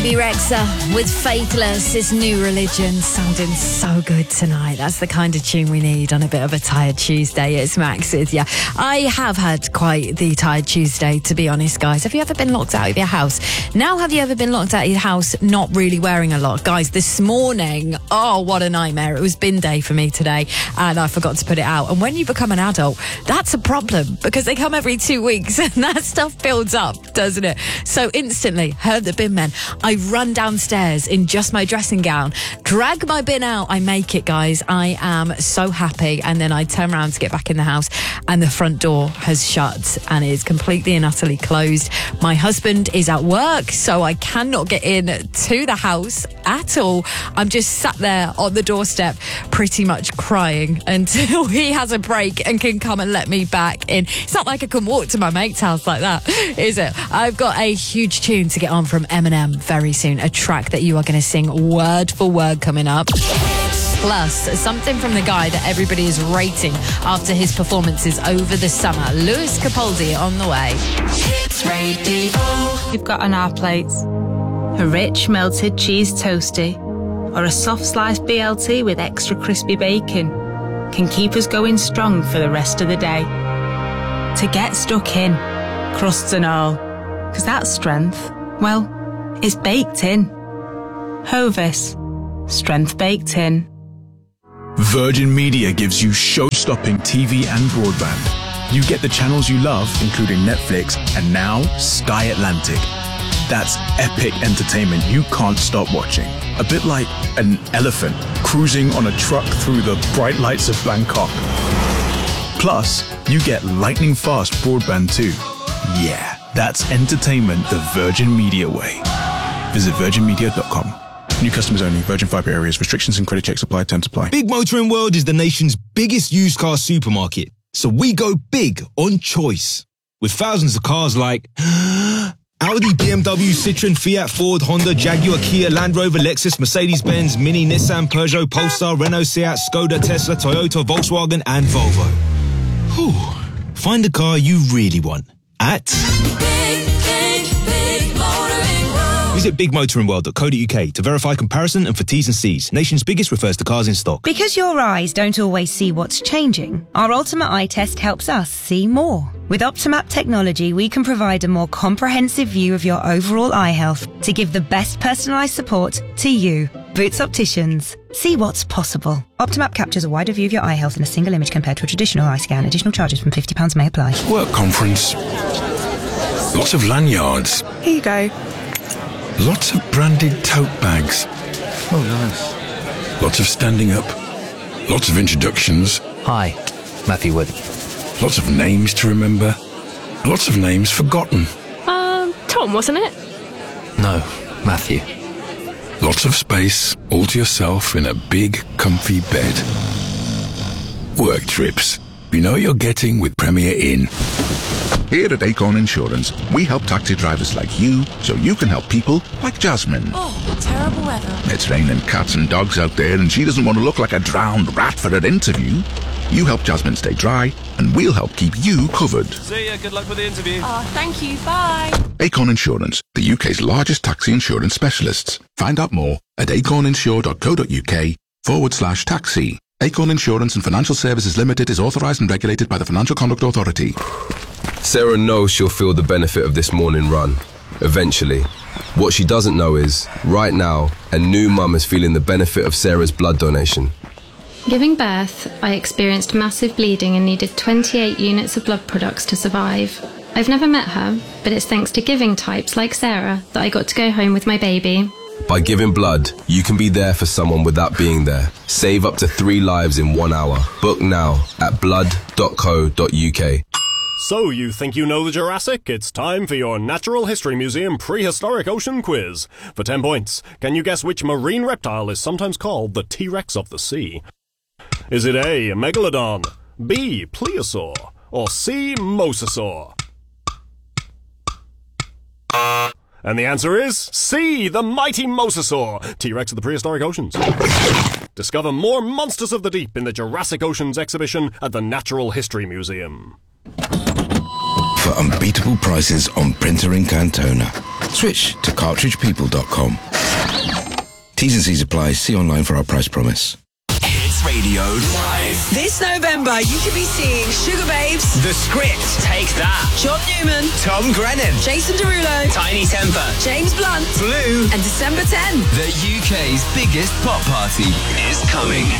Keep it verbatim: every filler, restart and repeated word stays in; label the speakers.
Speaker 1: Rexa with Faithless, his new religion, sounding so good tonight. That's the kind of tune we need on a bit of a tired Tuesday. It's Max with you. I have had quite the tired Tuesday, to be honest, guys. Have you ever been locked out of your house? Now, have you ever been locked out of your house not really wearing a lot? Guys, this morning, oh, what a nightmare. It was bin day for me today, and I forgot to put it out. And when you become an adult, that's a problem, because they come every two weeks, and that stuff builds up, doesn't it? So instantly, heard the bin men. I run downstairs in just my dressing gown, drag my bin out. I make it, guys. I am so happy. And then I turn around to get back in the house, and the front door has shut and is completely and utterly closed. My husband is at work, so I cannot get in to the house at all. I'm just sat there on the doorstep, pretty much crying until he has a break and can come and let me back in. It's not like I can walk to my mate's house like that, is it? I've got a huge tune to get on from Eminem very soon, a track that you are going to sing word for word coming up. Plus, something from the guy that everybody is rating after his performances over the summer. Lewis Capaldi on the way. Hits Radio.
Speaker 2: We've got on our plates a rich melted cheese toasty or a soft sliced B L T with extra crispy bacon can keep us going strong for the rest of the day. To get stuck in, crusts and all, because that strength, well, is baked in. Hovis, strength baked in.
Speaker 3: Virgin Media gives you show-stopping T V and broadband. You get the channels you love, including Netflix, and now Sky Atlantic. That's epic entertainment you can't stop watching. A bit like an elephant cruising on a truck through the bright lights of Bangkok. Plus, you get lightning-fast broadband too. Yeah, that's entertainment the Virgin Media way. Visit virgin media dot com. New customers only. Virgin Fibre areas. Restrictions and credit checks apply. Terms apply.
Speaker 4: Big Motoring World is the nation's biggest used car supermarket. So we go big on choice. With thousands of cars like Audi, B M W, Citroen, Fiat, Ford, Honda, Jaguar, Kia, Land Rover, Lexus, Mercedes-Benz, Mini, Nissan, Peugeot, Polestar, Renault, Seat, Skoda, Tesla, Toyota, Volkswagen and Volvo. Whew. Find the car you really want at
Speaker 5: Big, big, big Motoring World.
Speaker 4: Visit big motoring world dot co dot uk to verify comparison and for T's and C's. Nation's biggest refers to cars in stock.
Speaker 6: Because your eyes don't always see what's changing, our Ultimate Eye Test helps us see more. With Optimap technology, we can provide a more comprehensive view of your overall eye health to give the best personalised support to you. Boots Opticians. See what's possible. Optimap captures a wider view of your eye health in a single image compared to a traditional eye scan. Additional charges from fifty pounds may apply.
Speaker 7: Work conference. Lots of lanyards.
Speaker 8: Here you go.
Speaker 7: Lots of branded tote bags.
Speaker 9: Oh, nice.
Speaker 7: Lots of standing up. Lots of introductions.
Speaker 9: Hi, Matthew Wood.
Speaker 7: Lots of names to remember. Lots of names forgotten.
Speaker 8: Um, Tom, wasn't it?
Speaker 9: No, Matthew.
Speaker 7: Lots of space, all to yourself in a big, comfy bed. Work trips. You know you're getting with Premier Inn.
Speaker 10: Here at Acorn Insurance, we help taxi drivers like you so you can help people like Jasmine.
Speaker 5: Oh, terrible weather.
Speaker 10: It's raining cats and dogs out there and she doesn't want to look like a drowned rat for her interview. You help Jasmine stay dry and we'll help keep you covered.
Speaker 11: See ya, good luck with the interview.
Speaker 5: Oh, thank you, bye.
Speaker 10: Acorn Insurance, the U K's largest taxi insurance specialists. Find out more at acorninsure dot co dot uk forward slash taxi. Acorn Insurance and Financial Services Limited is authorised and regulated by the Financial Conduct Authority.
Speaker 12: Sarah knows she'll feel the benefit of this morning run, eventually. What she doesn't know is, right now, a new mum is feeling the benefit of Sarah's blood donation.
Speaker 13: Giving birth, I experienced massive bleeding and needed twenty-eight units of blood products to survive. I've never met her, but it's thanks to giving types like Sarah that I got to go home with my baby.
Speaker 12: By giving blood, you can be there for someone without being there. Save up to three lives in one hour. Book now at blood dot co dot uk.
Speaker 11: So you think you know the Jurassic? It's time for your Natural History Museum Prehistoric Ocean Quiz. For ten points, can you guess which marine reptile is sometimes called the T-Rex of the sea? Is it A, Megalodon, B, Plesiosaur, or C, Mosasaur? And the answer is C, the mighty Mosasaur, T-Rex of the prehistoric oceans. Discover more monsters of the deep in the Jurassic Oceans exhibition at the Natural History Museum.
Speaker 14: for unbeatable prices on printer ink and toner. Switch to cartridge people dot com. T's and C's apply. See online for our price promise.
Speaker 15: Hits Radio Live.
Speaker 16: This November, you could be seeing Sugar Babes,
Speaker 15: The Script, Take That,
Speaker 16: John Newman,
Speaker 15: Tom Grennan,
Speaker 16: Jason Derulo,
Speaker 15: Tiny Temper,
Speaker 16: James Blunt,
Speaker 15: Blue,
Speaker 16: and December tenth,
Speaker 15: the U K's biggest pop party is coming.